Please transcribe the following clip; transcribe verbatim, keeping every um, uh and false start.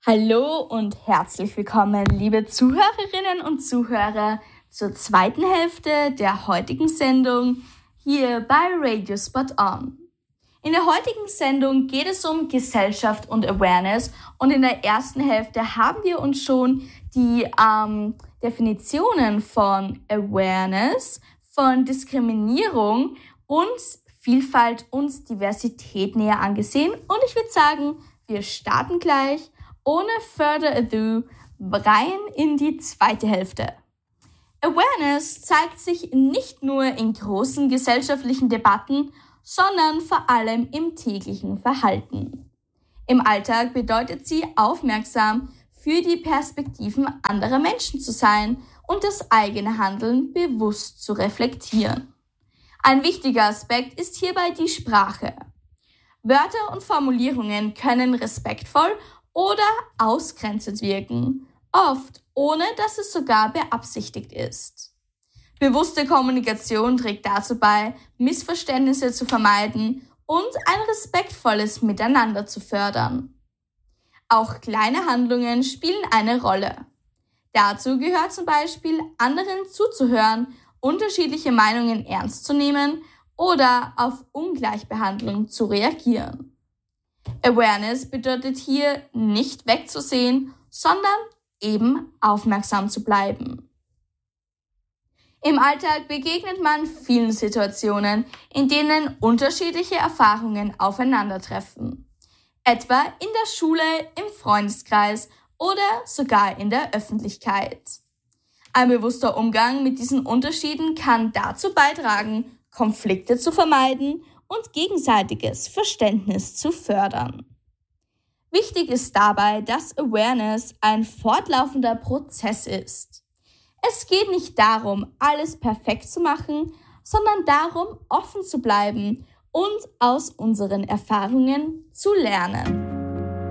Hallo und herzlich willkommen, liebe Zuhörerinnen und Zuhörer, zur zweiten Hälfte der heutigen Sendung hier bei Radio Spot On. In der heutigen Sendung geht es um Gesellschaft und Awareness und in der ersten Hälfte haben wir uns schon die ähm, Definitionen von Awareness, von Diskriminierung und Vielfalt und Diversität näher angesehen und ich würde sagen, wir starten gleich ohne further ado rein in die zweite Hälfte. Awareness zeigt sich nicht nur in großen gesellschaftlichen Debatten, sondern vor allem im täglichen Verhalten. Im Alltag bedeutet sie, aufmerksam für die Perspektiven anderer Menschen zu sein und das eigene Handeln bewusst zu reflektieren. Ein wichtiger Aspekt ist hierbei die Sprache. Wörter und Formulierungen können respektvoll oder ausgrenzend wirken, oft ohne dass es sogar beabsichtigt ist. Bewusste Kommunikation trägt dazu bei, Missverständnisse zu vermeiden und ein respektvolles Miteinander zu fördern. Auch kleine Handlungen spielen eine Rolle. Dazu gehört zum Beispiel, anderen zuzuhören, unterschiedliche Meinungen ernst zu nehmen oder auf Ungleichbehandlung zu reagieren. Awareness bedeutet hier nicht wegzusehen, sondern eben aufmerksam zu bleiben. Im Alltag begegnet man vielen Situationen, in denen unterschiedliche Erfahrungen aufeinandertreffen. Etwa in der Schule, im Freundeskreis oder sogar in der Öffentlichkeit. Ein bewusster Umgang mit diesen Unterschieden kann dazu beitragen, Konflikte zu vermeiden und gegenseitiges Verständnis zu fördern. Wichtig ist dabei, dass Awareness ein fortlaufender Prozess ist. Es geht nicht darum, alles perfekt zu machen, sondern darum, offen zu bleiben und aus unseren Erfahrungen zu lernen.